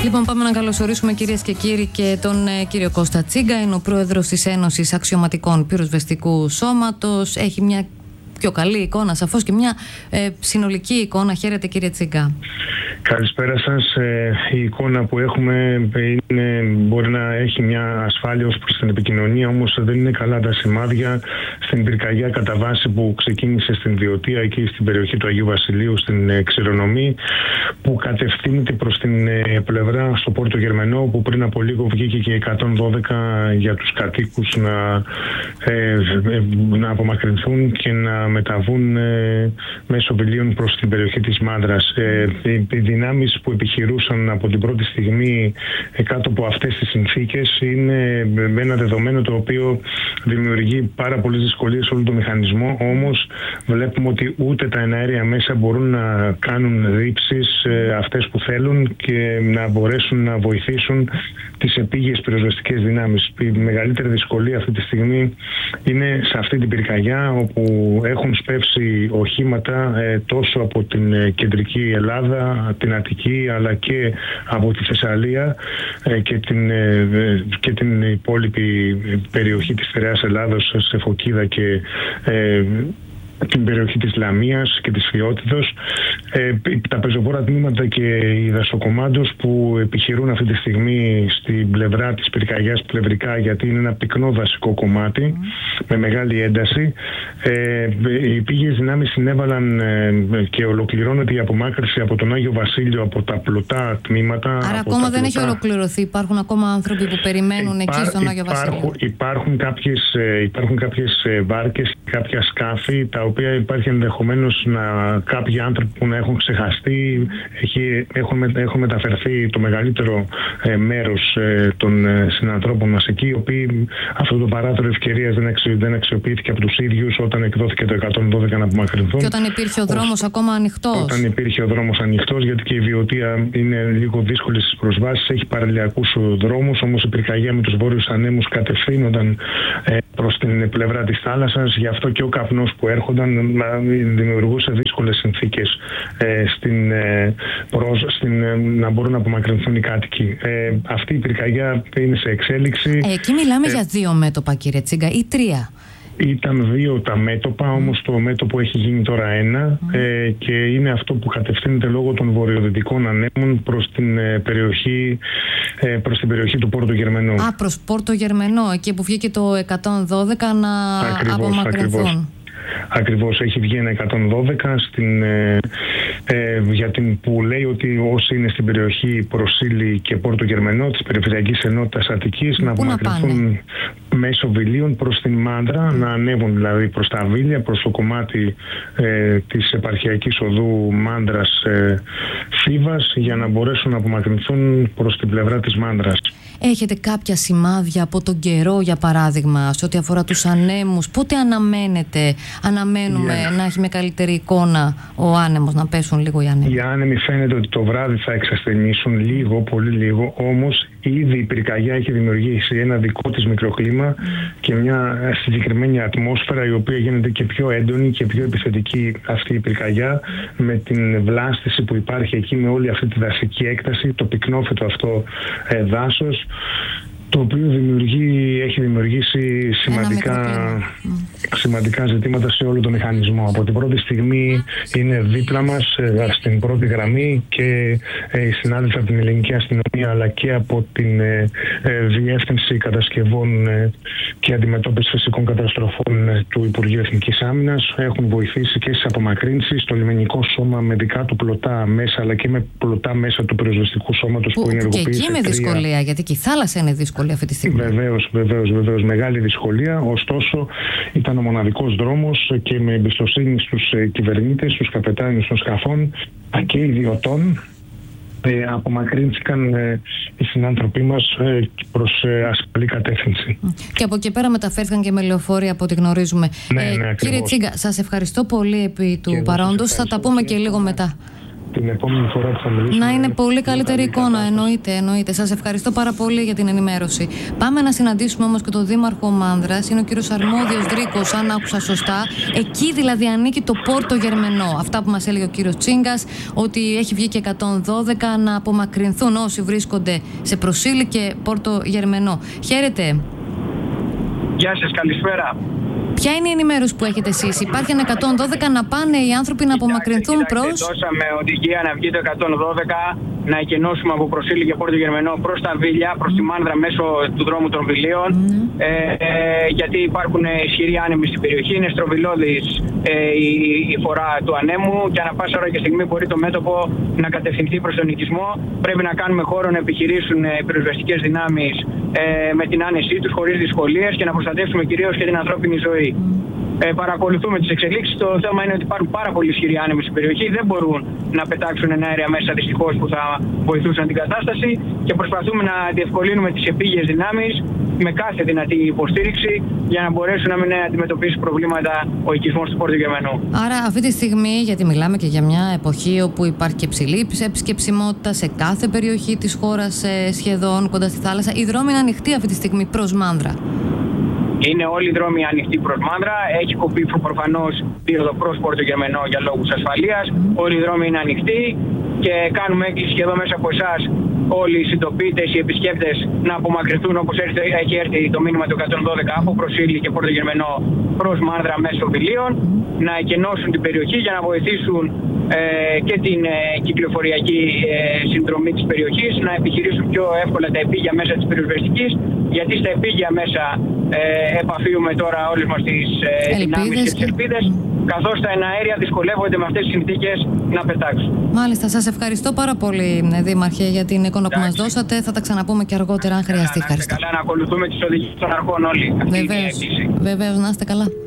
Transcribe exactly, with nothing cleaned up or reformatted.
Λοιπόν, πάμε να καλωσορίσουμε, κυρίες και κύριοι, και τον ε, κύριο Κώστα Τσίγκα. Είναι ο πρόεδρος της Ένωσης Αξιωματικών Πυροσβεστικού Σώματος. Έχει μια πιο καλή εικόνα, σαφώς, και μια ε, συνολική εικόνα. Χαίρετε, κύριε Τσίγκα. Καλησπέρα σας. Ε, η εικόνα που έχουμε είναι, μπορεί να έχει μια ασφάλεια ως προς την επικοινωνία, όμως δεν είναι καλά τα σημάδια στην πυρκαγιά κατά βάση που ξεκίνησε στην Βιωτία, εκεί στην περιοχή του Αγίου Βασιλείου, στην ε, Ξηρονομή, που κατευθύνεται προς την ε, πλευρά στο Πόρτο Γερμενό, που πριν από λίγο βγήκε και εκατόν δώδεκα για τους κατοίκους να, ε, ε, να απομακρυνθούν και να μεταβούν ε, μέσω βιλίων προς την περιοχή της Μάνδρας. Ε, οι δυνάμεις που επιχειρούσαν από την πρώτη στιγμή ε, κάτω από αυτές τις συνθήκες είναι με ένα δεδομένο το οποίο δημιουργεί πάρα πολλές δυσκολίες σε όλο το μηχανισμό, όμως βλέπουμε ότι ούτε τα εναέρια μέσα μπορούν να κάνουν ρήψεις ε, αυτές που θέλουν και να μπορέσουν να βοηθήσουν τις επίγειες πυροσβεστικές δυνάμεις. Η μεγαλύτερη δυσκολία αυτή τη στιγμή είναι σε αυτή την πυρκαγιά, όπου έχουν σπεύσει οχήματα ε, τόσο από την ε, κεντρική Ελλάδα, την Αττική, αλλά και από τη Θεσσαλία ε, και, την, ε, και την υπόλοιπη περιοχή της Στερεάς Ελλάδος, σε Φωκίδα και ε, την περιοχή της Λαμίας και της Φιότητος. Ε, τα πεζοπόρα τμήματα και οι δασοκομάντος που επιχειρούν αυτή τη στιγμή στην πλευρά της πυρκαγιάς πλευρικά, γιατί είναι ένα πυκνό δασικό κομμάτι mm. με μεγάλη ένταση. Ε, οι πήγες δυνάμεις συνέβαλαν ε, και ολοκληρώνεται η απομάκρυνση από τον Άγιο Βασίλειο, από τα πλωτά τμήματα. Άρα ακόμα δεν πλωτά... έχει ολοκληρωθεί. Υπάρχουν ακόμα άνθρωποι που περιμένουν Υπά, εκεί στον Άγιο Βασίλειο. Υπάρχουν, υπάρχουν κάποιες, υπάρχουν κάποιες βάρκες, κάποια σκάφη, τα οποία υπάρχει ενδεχομένως να κάποιοι άνθρωποι που να έχουν ξεχαστεί, έχει, έχουν, έχουν μεταφερθεί το μεγαλύτερο ε, μέρος ε, των ε, συνανθρώπων μας εκεί, οι οποίοι αυτό το παράθυρο ευκαιρίας δεν, αξιο, δεν αξιοποιήθηκε από τους ίδιους όταν εκδόθηκε το εκατόν δώδεκα να απομακρυνθούν. Και όταν υπήρχε ο δρόμος ως, ακόμα ανοιχτός. Όταν υπήρχε ο δρόμος ανοιχτός, γιατί και η Βιωτία είναι λίγο δύσκολη στις προσβάσεις, έχει παραλιακούς δρόμους, όμως η πυρκαγιά με τους βόρειους ανέμους κατευθύνονταν ε, προς την πλευρά της θάλασσας, γι' αυτό και ο καπνός που έρχονταν να δημιουργούσε δύσκολες συνθήκες ε, στην, ε, προς, στην, ε, να μπορούν να απομακρυνθούν οι κάτοικοι. Ε, αυτή η πυρκαγιά είναι σε εξέλιξη. Ε, εκεί μιλάμε ε, για δύο μέτωπα, κύριε Τσίγκα, ή τρία? Ήταν δύο τα μέτωπα, mm. όμως το μέτωπο έχει γίνει τώρα ένα mm. ε, και είναι αυτό που κατευθύνεται λόγω των βορειοδυτικών ανέμων προς την ε, περιοχή ε, προς την περιοχή του Πόρτο Γερμενό. Α, προς Πόρτο Γερμενό, εκεί που βγήκε το εκατόν δώδεκα να ακριβώς, απομακρυνθούν. Ακριβώς. Ακριβώς, έχει βγει ένα εκατόν δώδεκα στην, ε, ε, για την, που λέει ότι όσοι είναι στην περιοχή Προσήλη και Πόρτο Γερμενό της Περιφερειακής Ενότητας Αττικής να απομακρυνθούν μέσω βιλίων προς την Μάντρα, mm. να ανέβουν δηλαδή προς τα βίλια, προς το κομμάτι ε, της επαρχιακής οδού Μάνδρας ε, Φίβας, για να μπορέσουν να απομακρυνθούν προς την πλευρά της Μάνδρας. Έχετε κάποια σημάδια από τον καιρό, για παράδειγμα, σε ό,τι αφορά τους ανέμους? Πότε αναμένετε, αναμένουμε yeah. να έχει με καλύτερη εικόνα ο άνεμος, να πέσουν λίγο οι άνεμοι? Οι άνεμοι φαίνεται ότι το βράδυ θα εξασθενήσουν λίγο, πολύ λίγο, όμως ήδη η πυρκαγιά έχει δημιουργήσει ένα δικό της μικροκλίμα mm. και μια συγκεκριμένη ατμόσφαιρα, η οποία γίνεται και πιο έντονη και πιο επιθετική αυτή η πυρκαγιά, mm. με την βλάστηση που υπάρχει εκεί, με όλη αυτή τη δασική έκταση, το πυκνόφυτο αυτό ε, δάσος, το οποίο δημιουργεί, έχει δημιουργήσει σημαντικά, σημαντικά ζητήματα σε όλο το μηχανισμό. Από την πρώτη στιγμή είναι δίπλα μας ε, στην πρώτη γραμμή και ε, οι συνάδελφοι από την Ελληνική Αστυνομία, αλλά και από την ε, ε, Διεύθυνση Κατασκευών ε, και Αντιμετώπισης Φυσικών Καταστροφών ε, του Υπουργείου Εθνικής Άμυνας έχουν βοηθήσει και στις απομακρύνσεις, στο λιμενικό σώμα με δικά του πλωτά μέσα, αλλά και με πλωτά μέσα του πυροσβεστικού σώματος που, που ενεργοποίησε. Και εκεί με δυσκολία, τρία... γιατί και η θάλασσα είναι δύσκολη αυτή τη στιγμή. Βεβαίως, βεβαίως, βεβαίως, μεγάλη δυσκολία. Ωστόσο, ήταν ο μοναδικός δρόμος και με εμπιστοσύνη στους ε, κυβερνήτες, στους καπετάνιους των σκαφών και ιδιωτών, ε, απομακρύνθηκαν ε, οι συνάνθρωποι μας ε, προς ε, ασφαλή κατεύθυνση. Και από εκεί πέρα μεταφέρθηκαν και με λεωφορεία, από ό,τι γνωρίζουμε. Ναι, ναι, ε, κύριε Τσίγκα, σας ευχαριστώ πολύ επί του παρόντος. Θα τα πούμε και λίγο μετά. την επόμενη φορά που θα μιλήσουμε. Να είναι πολύ καλύτερη εικόνα, εννοείται, εννοείται. Σας ευχαριστώ πάρα πολύ για την ενημέρωση. Πάμε να συναντήσουμε όμως και τον Δήμαρχο Μάνδρας. Είναι ο κύριος Αρμόδιος Δρίκος, αν άκουσα σωστά. Εκεί δηλαδή ανήκει το Πόρτο Γερμενό. Αυτά που μας έλεγε ο κύριος Τσίγκας, ότι έχει βγει και εκατόν δώδεκα να απομακρυνθούν όσοι βρίσκονται σε Προσήλη και Πόρτο Γερμενό. Χαίρετε. Γεια σας, καλησπέρα. Ποια είναι η ενημέρωση που έχετε εσείς? Υπάρχει ένα εκατόν δώδεκα να πάνε οι άνθρωποι να απομακρυνθούν προς... Δώσαμε οδηγία να βγει το εκατόν δώδεκα, να εκενώσουμε από Προσήλη και Πόρτο Γερμενό προς τα Βίλια, προς τη Μάνδρα μέσω του δρόμου των Βιλίων. Mm. Ε, ε, γιατί υπάρχουν ισχυροί άνεμοι στην περιοχή, είναι στροβιλώδης ε, η, η φορά του ανέμου και ανά πάσα ώρα και στιγμή μπορεί το μέτωπο να κατευθυνθεί προς τον οικισμό. Πρέπει να κάνουμε χώρο να επιχειρήσουν οι πυροσβεστικές δυνάμεις ε, με την άνεσή τους, χωρίς δυσκολίες και να προστατεύσουμε κυρίως και την ανθρώπινη ζωή. Ε, παρακολουθούμε τις εξελίξεις. Το θέμα είναι ότι υπάρχουν πάρα πολλοί ισχυροί άνεμοι στην περιοχή. Δεν μπορούν να πετάξουν αέρια μέσα δυστυχώς που θα βοηθούσαν την κατάσταση και προσπαθούμε να διευκολύνουμε τις επίγειες δυνάμεις με κάθε δυνατή υποστήριξη για να μπορέσουν να μην αντιμετωπίσουν προβλήματα ο οικισμός του Πόρτου Γερμενού. Άρα, αυτή τη στιγμή, γιατί μιλάμε και για μια εποχή όπου υπάρχει και ψηλή επισκεψιμότητα σε κάθε περιοχή της χώρας, σχεδόν κοντά στη θάλασσα, οι δρόμοι είναι ανοιχτοί αυτή τη στιγμή προς Μάνδρα? Είναι όλοι οι δρόμοι ανοιχτοί προς Μάνδρα. Έχει κοπεί προφανώς δίωδο προς Πόρτο Γερμενό για λόγους ασφαλείας. Όλοι οι δρόμοι είναι ανοιχτοί και κάνουμε έκκληση και εδώ μέσα από εσάς όλοι οι συντοπίτες, οι επισκέπτες να απομακρυνθούν όπως έχει έρθει το μήνυμα του εκατόν δώδεκα από Προσήλη και Πόρτο Γερμενό προς Μάνδρα μέσω Βιλίων, να εκενώσουν την περιοχή για να βοηθήσουν ε, και την ε, κυκλοφοριακή ε, συνδρομή της περιοχής, να επιχειρήσουν πιο εύκολα τα επίγεια μέσα της πυροσβεστικής, γιατί στα επίγεια μέσα ε, επαφίουμε τώρα όλες μας τις ε, δυνάμεις και τις ελπίδες, καθώς τα εναέρια δυσκολεύονται με αυτές τις συνθήκες να πετάξουν. Μάλιστα, σας ευχαριστώ πάρα πολύ, Δήμαρχε, για την εικόνα που μας δώσατε. Θα τα ξαναπούμε και αργότερα, αν χρειαστεί. Καλά, να, να ακολουθούμε τις οδηγίες των αρχών όλοι. Βεβαίως, βεβαίως, να είστε καλά.